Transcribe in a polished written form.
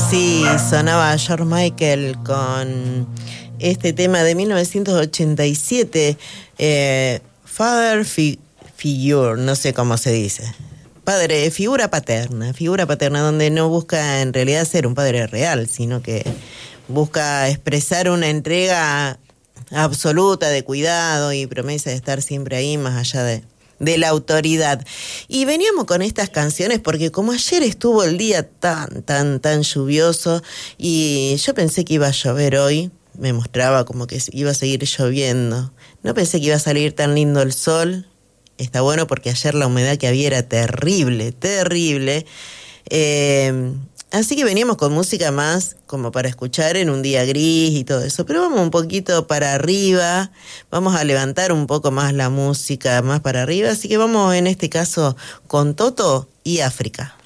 Sí, sonaba George Michael con este tema de 1987, Father Figure, no sé cómo se dice. Padre, figura paterna, donde no busca en realidad ser un padre real, sino que busca expresar una entrega absoluta de cuidado y promesa de estar siempre ahí, más allá de la autoridad. Y veníamos con estas canciones porque como ayer estuvo el día tan lluvioso y yo pensé que iba a llover hoy, me mostraba como que iba a seguir lloviendo. No pensé que iba a salir tan lindo el sol. Está bueno porque ayer la humedad que había era terrible. Así que veníamos con música más como para escuchar en un día gris y todo eso. Pero vamos un poquito para arriba, vamos a levantar un poco más la música más para arriba. Así que vamos en este caso con Toto y África.